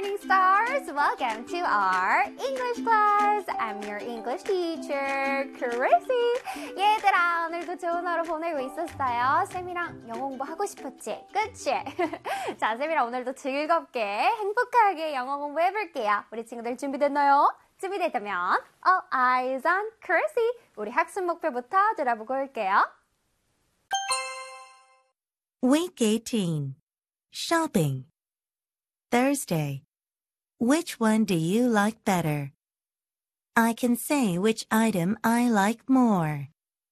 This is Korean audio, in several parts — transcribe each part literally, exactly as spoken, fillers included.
morning, stars. Welcome to our English class. I'm your English teacher, Chrissy. 얘들아, 오늘도 좋은 하루 보내고 있었어요. 쌤이랑 영어 공부하고 싶었지? 그치? 자, 쌤이랑 오늘도 즐겁게, 행복하게 영어 공부해볼게요. 우리 친구들 준비됐나요? 준비됐다면 All eyes on Chrissy. 우리 학습 목표부터 들어보고 올게요. Week eighteen. Shopping. Thursday. Which one do you like better? I can say which item I like more.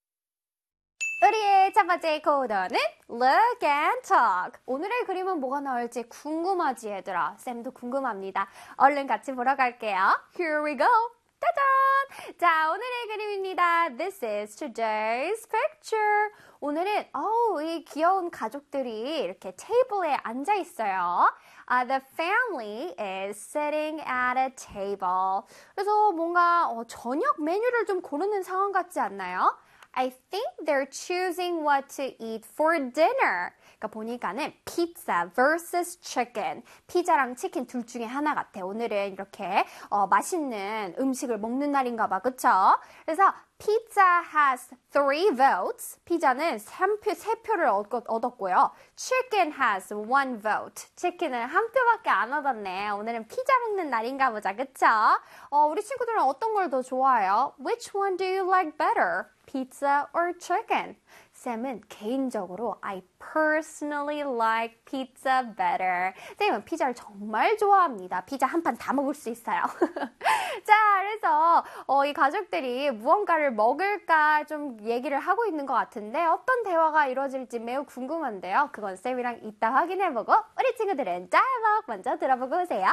우리의 첫 번째 코너는 Look and Talk. 오늘의 그림은 뭐가 나올지 궁금하지 얘들아? 쌤도 궁금합니다. 얼른 같이 보러 갈게요. Here we go. 짜잔! 자, 오늘의 그림입니다. This is today's picture. 오늘은 어우, 이 귀여운 가족들이 이렇게 테이블에 앉아 있어요. Uh, the family is sitting at a table. 그래서 뭔가 어, 저녁 메뉴를 좀 고르는 상황 같지 않나요? I think they're choosing what to eat for dinner. 그러니까 보니까는 pizza versus chicken. 피자랑 치킨 둘 중에 하나 같아. 오늘은 이렇게 어, 맛있는 음식을 먹는 날인가 봐. 그쵸? 그래서 pizza has three votes. 피자는 삼 표, 세 표를 얻었고요. chicken has one vote. 치킨은 한 표밖에 안 얻었네. 오늘은 피자 먹는 날인가 보자. 그쵸? 어, 우리 친구들은 어떤 걸 더 좋아해요? Which one do you like better? Pizza or chicken? 쌤은 개인적으로 I personally like pizza better. 쌤은 피자를 정말 좋아합니다. 피자 한 판 다 먹을 수 있어요. 자, 그래서 어, 이 가족들이 무언가를 먹을까 좀 얘기를 하고 있는 것 같은데 어떤 대화가 이루어질지 매우 궁금한데요. 그건 쌤이랑 이따 확인해보고 우리 친구들은 dialogue 먼저 들어보고 오세요.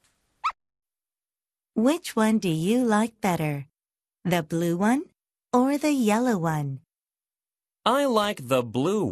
Which one do you like better? The blue one or the yellow one? I like the blue